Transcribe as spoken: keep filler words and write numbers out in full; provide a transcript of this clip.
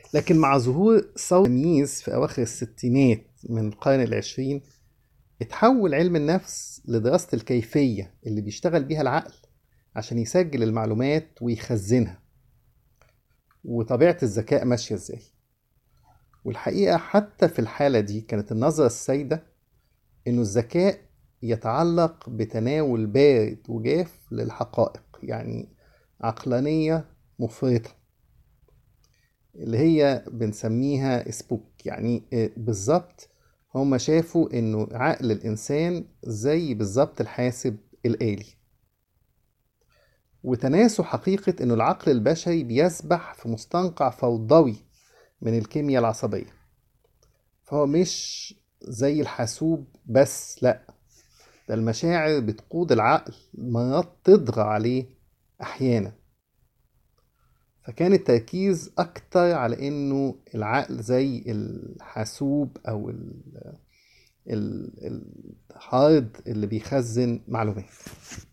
لكن مع ظهور ثورة التمييز في أواخر الستينات من القرن العشرين، اتحول علم النفس لدراسة الكيفية اللي بيشتغل بيها العقل عشان يسجل المعلومات ويخزنها، وطبيعة الذكاء ماشية ازاي. والحقيقة حتى في الحالة دي كانت النظرة السائدة إنه الذكاء يتعلق بتناول بارد وجاف للحقائق، يعني عقلانية مفرطة اللي هي بنسميها سبوك. يعني آه، بالظبط هما شافوا إنه عقل الإنسان زي بالظبط الحاسب الآلي، وتناسوا حقيقة إنه العقل البشري بيسبح في مستنقع فوضوي من الكيمياء العصبية. فهو مش زي الحاسوب بس، لأ، ده المشاعر بتقود العقل، مرات تطغى عليه أحيانا. فكان التركيز أكتر على إنه العقل زي الحاسوب أو ال- ال- الهارد اللي بيخزن معلومات.